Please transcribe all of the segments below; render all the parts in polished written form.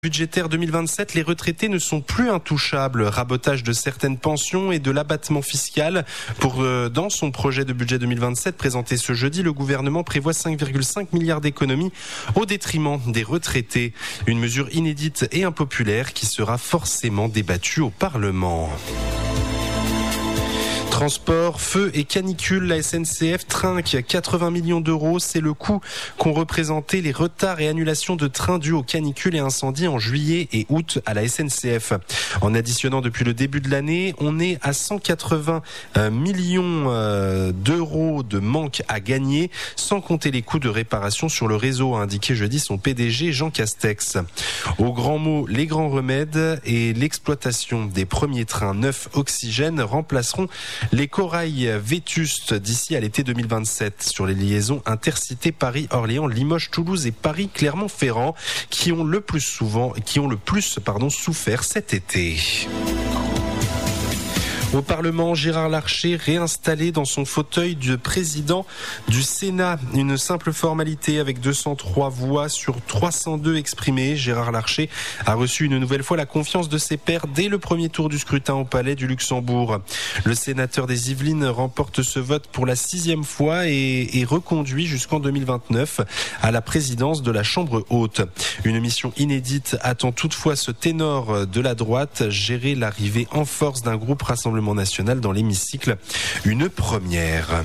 Budgétaire 2027, les retraités ne sont plus intouchables. Rabotage de certaines pensions et de l'abattement fiscal. Dans son projet de budget 2027 présenté ce jeudi, le gouvernement prévoit 5,5 milliards d'économies au détriment des retraités. Une mesure inédite et impopulaire qui sera forcément débattue au Parlement. Transport, feu et canicule, la SNCF trinque 80 millions d'euros. C'est le coût qu'ont représenté les retards et annulations de trains dus aux canicules et incendies en juillet et août à la SNCF. En additionnant depuis le début de l'année, on est à 180 millions d'euros de manque à gagner, sans compter les coûts de réparation sur le réseau, a indiqué jeudi son PDG Jean Castex. Aux grands mots, les grands remèdes et l'exploitation des premiers trains neufs oxygène remplaceront les corails vétustes d'ici à l'été 2027 sur les liaisons intercités Paris-Orléans, Limoges, Toulouse et Paris-Clermont-Ferrand qui ont le plus souffert cet été. Au Parlement, Gérard Larcher réinstallé dans son fauteuil de président du Sénat. Une simple formalité avec 203 voix sur 302 exprimées. Gérard Larcher a reçu une nouvelle fois la confiance de ses pairs dès le premier tour du scrutin au Palais du Luxembourg. Le sénateur des Yvelines remporte ce vote pour la 6e fois et est reconduit jusqu'en 2029 à la présidence de la Chambre haute. Une mission inédite attend toutefois ce ténor de la droite, gérer l'arrivée en force d'un groupe Rassemblement national dans l'hémicycle, une première.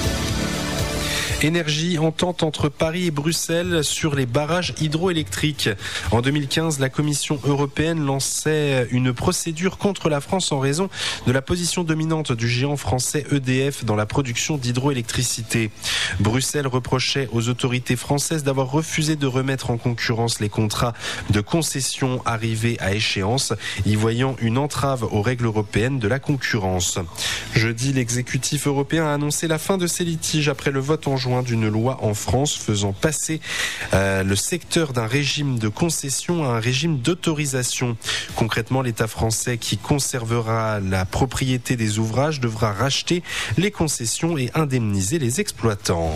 Énergie, entente entre Paris et Bruxelles sur les barrages hydroélectriques. En 2015, la Commission européenne lançait une procédure contre la France en raison de la position dominante du géant français EDF dans la production d'hydroélectricité. Bruxelles reprochait aux autorités françaises d'avoir refusé de remettre en concurrence les contrats de concession arrivés à échéance, y voyant une entrave aux règles européennes de la concurrence. Jeudi, l'exécutif européen a annoncé la fin de ces litiges après le vote en juin d'une loi en France faisant passer le secteur d'un régime de concession à un régime d'autorisation. Concrètement, l'État français qui conservera la propriété des ouvrages devra racheter les concessions et indemniser les exploitants.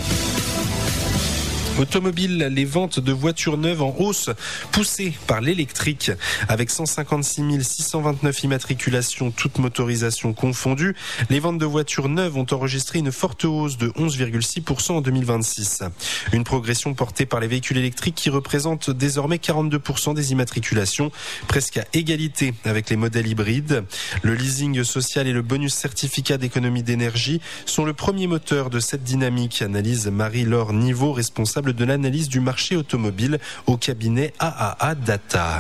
Automobile, les ventes de voitures neuves en hausse, poussées par l'électrique. Avec 156 629 immatriculations, toutes motorisations confondues, les ventes de voitures neuves ont enregistré une forte hausse de 11,6% en 2026. Une progression portée par les véhicules électriques qui représentent désormais 42% des immatriculations, presque à égalité avec les modèles hybrides. Le leasing social et le bonus certificat d'économie d'énergie sont le premier moteur de cette dynamique, analyse Marie-Laure Niveau, responsable de l'analyse du marché automobile au cabinet AAA Data.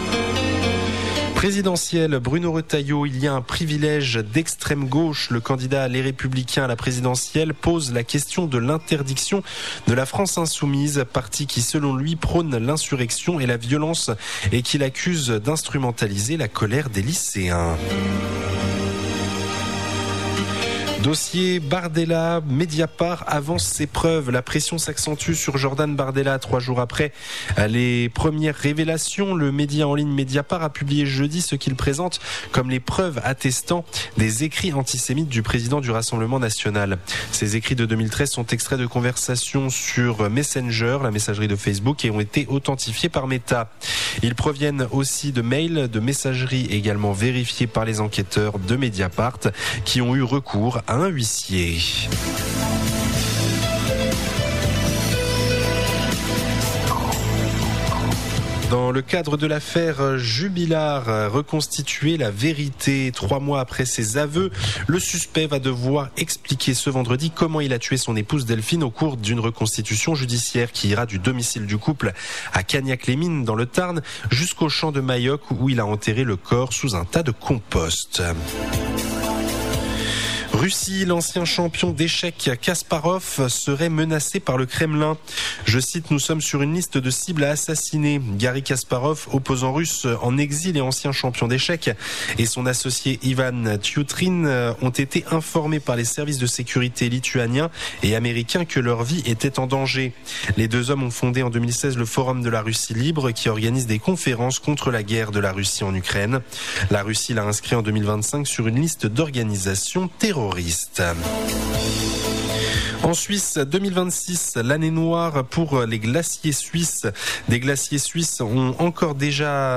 Présidentielle, Bruno Retailleau, il y a un privilège d'extrême gauche. Le candidat Les Républicains à la présidentielle pose la question de l'interdiction de la France insoumise, parti qui selon lui prône l'insurrection et la violence et qu'il accuse d'instrumentaliser la colère des lycéens. Dossier Bardella, Mediapart avance ses preuves. La pression s'accentue sur Jordan Bardella 3 jours après les premières révélations. Le média en ligne Mediapart a publié jeudi ce qu'il présente comme les preuves attestant des écrits antisémites du président du Rassemblement national. Ces écrits de 2013 sont extraits de conversations sur Messenger, la messagerie de Facebook, et ont été authentifiés par Meta. Ils proviennent aussi de mails, de messageries également vérifiés par les enquêteurs de Mediapart qui ont eu recours à un huissier. Dans le cadre de l'affaire Jubilard, reconstituer la vérité 3 mois après ses aveux, le suspect va devoir expliquer ce vendredi comment il a tué son épouse Delphine au cours d'une reconstitution judiciaire qui ira du domicile du couple à Cagnac-les-Mines dans le Tarn jusqu'au champ de Mayoc où il a enterré le corps sous un tas de compost. Russie, l'ancien champion d'échecs Kasparov serait menacé par le Kremlin. Je cite, nous sommes sur une liste de cibles à assassiner. Garry Kasparov, opposant russe en exil et ancien champion d'échecs, et son associé Ivan Tyutrin ont été informés par les services de sécurité lituaniens et américains que leur vie était en danger. Les deux hommes ont fondé en 2016 le Forum de la Russie libre qui organise des conférences contre la guerre de la Russie en Ukraine. La Russie l'a inscrit en 2025 sur une liste d'organisations terroristes. En Suisse, 2026, l'année noire pour les glaciers suisses. Des glaciers suisses ont encore déjà